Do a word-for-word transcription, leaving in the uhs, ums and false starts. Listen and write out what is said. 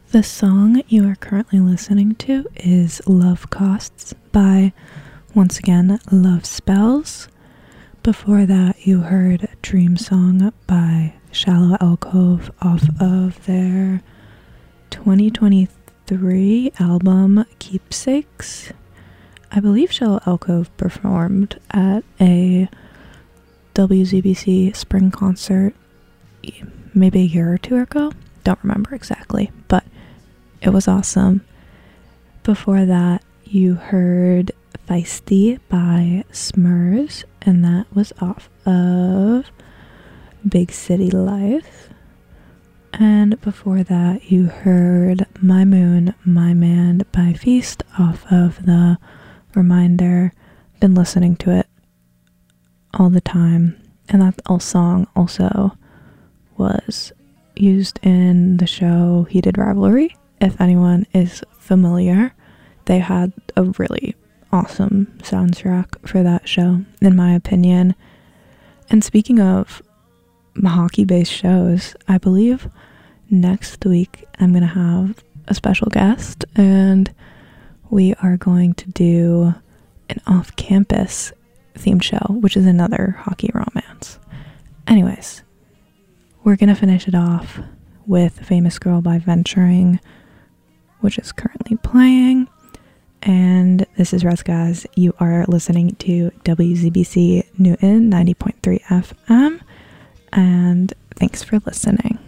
The song you are currently listening to is Love Costs by, once again, Love Spells. Before that, you heard Dream Song by Shallow Alcove off of their twenty twenty-three album Keepsakes. I believe Shallow Alcove performed at a W Z B C spring concert maybe a year or two ago. Don't remember exactly, but it was awesome. Before that, you heard Feisty by Smurs, and that was off of Big City Life. And before that, you heard My Moon, My Man by Feast off of the Reminder. Been listening to it all the time, and that song also was used in the show Heated Rivalry. If anyone is familiar, they had a really awesome soundtrack for that show, in my opinion. And speaking of hockey-based shows, I believe next week I'm going to have a special guest, and we are going to do an off-campus themed show, which is another hockey romance. Anyways, we're going to finish it off with Famous Girl by Venturing, which is currently playing. And this is Rezgaz. You are listening to W Z B C Newton ninety point three F M, and thanks for listening.